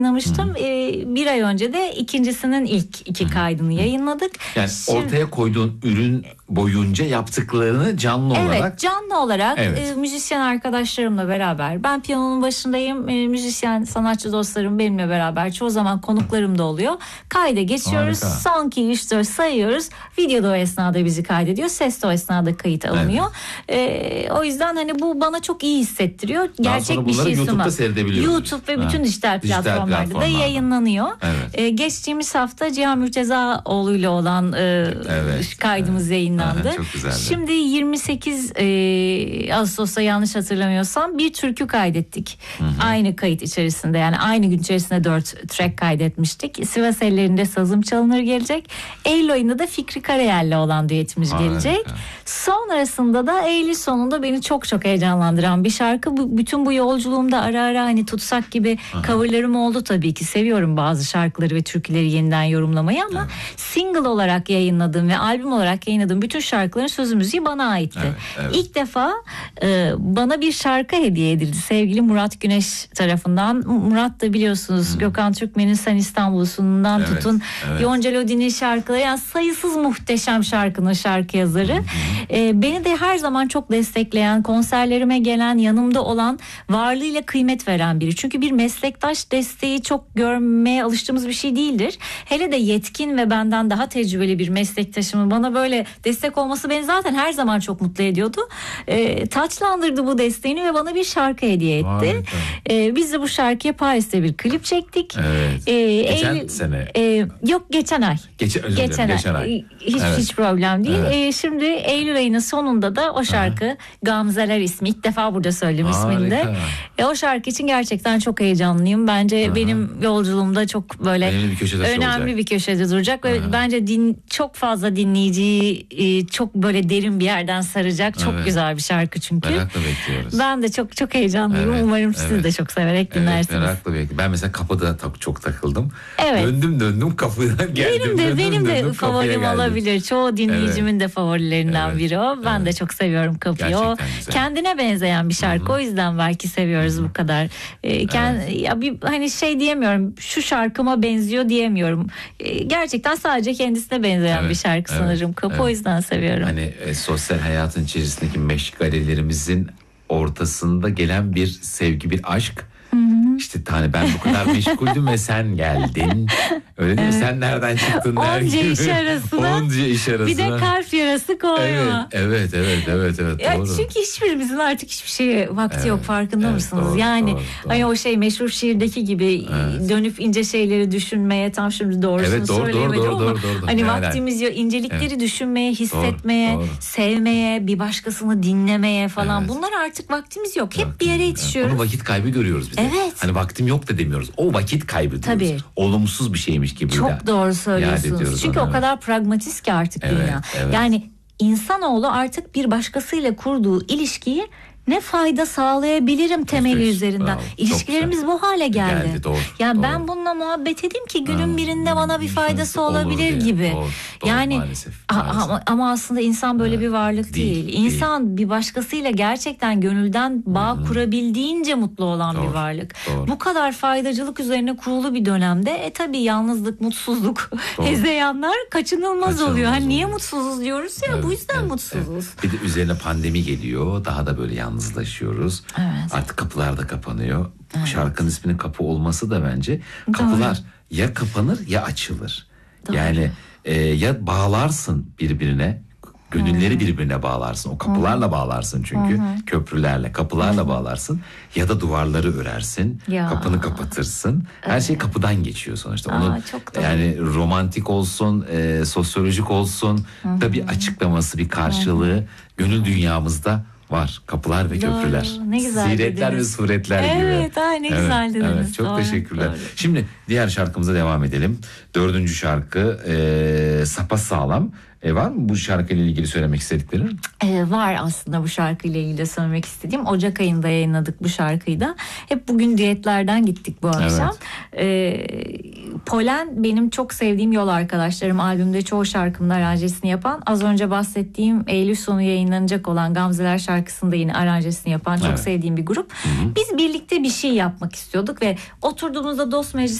yayınlamıştım. Bir ay önce de ikincisinin ilk iki kaydını yayınladık. Yani ortaya koyduğun ürün boyunca yaptıklarını canlı olarak. Evet, canlı olarak müzisyen arkadaşlarımla beraber. Ben piyanonun başındayım. Müzisyen sanatçı dostlarım benimle beraber. Çoğu zaman konuklarım da oluyor. Kayda geçiyoruz. Harika. Son 2 3 4 sayıyoruz. Video da o esnada bizi kaydediyor. Ses de o esnada kayıt alınıyor. O yüzden hani bu bana çok iyi hissettiriyor. Gerçek bir şey YouTube'da sunmak. seyredebiliyoruz. YouTube ve bütün dijital platformlarda da yayınlanıyor. Evet. Geçtiğimiz hafta Cihan Mürtezaoğlu ile olan kaydımız yayınlandı. Çok güzeldi. Şimdi 28 Ağustos'ta yanlış hatırlamıyorsam bir türkü kaydettik. Aynı kayıt içerisinde, yani aynı gün içerisinde 4 track kaydetmiştik. Sivas ellerinde sazım çalınır gelecek. Eylül ayında da Fikri Karayel'le olan düetimiz gelecek. Sonrasında da Eylül sonunda beni çok çok heyecanlandıran bir şarkı. Bütün bu yolculuğumda ara ara hani tutsak gibi coverlarım oldu tabii ki. Seviyorum bazı şarkıları ve türküleri yeniden yorumlamayı ama single olarak yayınladığım ve albüm olarak yayınladığım bütün şarkıların sözü müziği bana aitti. İlk defa bana bir şarkı hediye edildi sevgili Murat Güneş tarafından. Murat da biliyorsunuz Gökhan Türkmen'in Sen İstanbul'sundan tutun Yonca Lodi'nin şarkıları, yani sayısız muhteşem şarkının şarkı yazarı. Beni de her zaman çok destekleyen, konserlerime gelen, yanımda olan, varlığıyla kıymet veren biri. Çünkü bir meslektaş desteği çok görmeye alıştığımız bir şey değildir. Hele de yetkin ve benden daha tecrübeli bir meslektaşımın bana böyle destek olması beni zaten her zaman çok mutlu ediyordu. Taçlandırdı bu desteğini ve bana bir şarkı hediye etti. Biz de bu şarkıya Paris'te bir klip çektik. Geçen sene. Yok, geçen ay. Geçen ay. Hiç problem değil. Şimdi Eylül ayının sonunda da o şarkı, Gamzeler ismi, ilk defa burada söyleyeyim ismini de. O şarkı için gerçekten çok heyecanlıyım. Bence benim yolculuğumda çok böyle önemli bir köşede duracak ve bence çok fazla dinleyiciyi çok böyle derin bir yerden saracak. Çok güzel bir şarkı çünkü. Merakla bekliyoruz. Ben de çok heyecanlıyım. Umarım siz de çok severek dinlersiniz. Merakla bekliyorum. Ben mesela kapıda çok takıldım. Döndüm kapıdan geldim. Benim de favorim olabilir. Çoğu dinleyicimin de favorilerinden biri o. Ben de çok seviyorum kapıyı. O kendine benzeyen bir şarkı. O yüzden belki seviyoruz bu kadar. Ya bir hani şey diyemiyorum. Şu şarkıma benziyor diyemiyorum. Gerçekten sadece kendisine benzeyen bir şarkı sanırım. Kapı o yüzden seviyorum. Hani sosyal hayatın içerisindeki meşgalelerimizin ortasında gelen bir sevgi, bir aşk. İşte tane ben bu kadar meşguldüm ve sen geldin. Öyle değil mi? Sen nereden çıktın der gibi. Onca iş arasına. Bir de kalp yarası koyma. Evet ya doğru. çünkü hiçbirimizin artık hiçbir şeye vakti yok, farkında mısınız? Doğru, yani doğru. Hani o şey meşhur şiirdeki gibi dönüp ince şeyleri düşünmeye, tam şimdi doğrusunu söyleyemedim ama doğru. Hani vaktimiz yok incelikleri düşünmeye, hissetmeye, sevmeye, bir başkasını dinlemeye falan. Bunlar artık vaktimiz yok. Hep bir yere yetişiyoruz. Onu vakit kaybı görüyoruz biz de. Hani vaktim yok da demiyoruz. O vakit kaybı diyoruz. Tabii. Olumsuz bir şeymiş gibi. Çok doğru söylüyorsunuz. Çünkü o kadar pragmatist ki artık dünya. Yani insanoğlu artık bir başkasıyla kurduğu ilişkiyi ne fayda sağlayabilirim temeli üzerinden. İlişkilerimiz bu hale geldi. Doğru. Ben bununla muhabbet edeyim ki günün birinde bana bir faydası olabilir gibi. Yani maalesef. Ama aslında insan böyle bir varlık değil. İnsan bir başkasıyla gerçekten gönülden bağ kurabildiğince mutlu olan bir varlık. Bu kadar faydacılık üzerine kurulu bir dönemde tabii yalnızlık, mutsuzluk, hezeyanlar kaçınılmaz oluyor. Hani niye mutsuzuz diyoruz ya, bu yüzden mutsuzuz. Bir de üzerine pandemi geliyor. Daha da böyle yalnızlaşıyoruz. Artık kapılar da kapanıyor. Şarkının isminin Kapı olması da bence kapılar ya kapanır ya açılır. Doğru. Yani ya bağlarsın birbirine, gönülleri birbirine bağlarsın. O kapılarla bağlarsın çünkü. Köprülerle, kapılarla bağlarsın. Ya da duvarları örersin. Kapını kapatırsın. Her şey kapıdan geçiyor sonuçta. Onun yani romantik olsun, sosyolojik olsun da bir açıklaması, bir karşılığı gönül dünyamızda var. Kapılar ve köprüler. Ne güzel Ziretler dediniz. ve suretler gibi. Ne güzel dediniz. Çok teşekkürler. Doğru. Şimdi diğer şarkımıza devam edelim. 4. şarkı Sapasağlam. Var mı bu şarkıyla ilgili söylemek istediklerin? Var aslında bu şarkıyla ilgili söylemek istediğim. Ocak ayında yayınladık bu şarkıyı da. Hep bugün düetlerden gittik bu akşam. Polen benim çok sevdiğim yol arkadaşlarım. Albümde çoğu şarkımın aranjesini yapan. Az önce bahsettiğim Eylül sonu yayınlanacak olan Gamzeler şarkısında yine aranjesini yapan çok sevdiğim bir grup. Biz birlikte bir şey yapmak istiyorduk ve oturduğumuzda dost meclisi